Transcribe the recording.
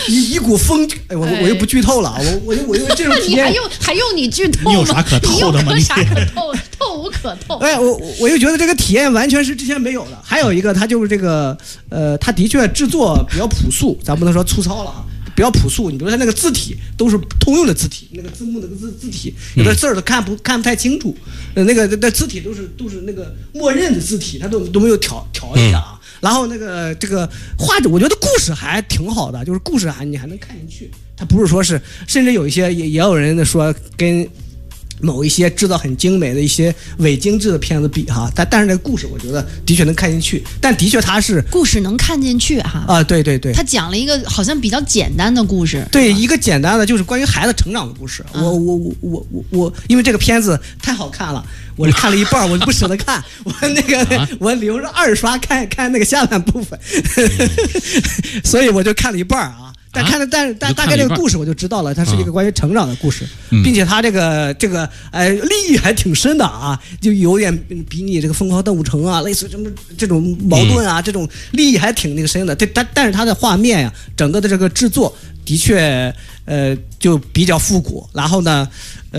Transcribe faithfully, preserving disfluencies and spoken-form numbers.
一一股风，哎，我我又不剧透了，我我我又这种体验， 你还用还用你剧透吗？ 你有啥可透的吗？ 你有啥可透？透无可透。 哎，我我又觉得这个体验完全是之前没有的。还有一个，它就是这个，呃，它的确制作比较朴素，咱不能说粗糙了啊。比较朴素，你比如说它那个字体都是通用的字体，那个字幕那个字字体，有的字儿都看不看不太清楚，呃，那个那字体都是都是那个默认的字体，它都都没有调调一下啊。然后那个这个画着，我觉得故事还挺好的，就是故事还你还能看进去，它不是说是，甚至有一些也也有人说跟某一些制造很精美的一些伪精致的片子比哈，但但是这个故事我觉得的确能看进去，但的确它是故事能看进去哈啊，对对对， 他讲了一个好像比较简单的故事， 对，一个简单的就是关于孩子成长的故事。 嗯、 我我我我我我，因为这个片子太好看了，我看了一半，我就不舍得看，我那个、啊、我留着二刷看看那个下半部分，所以我就看了一半啊。但看了，但是但大概这个故事我就知道了，它是一个关于成长的故事，嗯、并且它这个这个呃立意还挺深的啊，就有点比你这个《疯狂动物城》啊，类似什么这种矛盾啊，嗯、这种立意还挺那个深的。对，但但是它的画面呀、啊，整个的这个制作的确呃就比较复古，然后呢。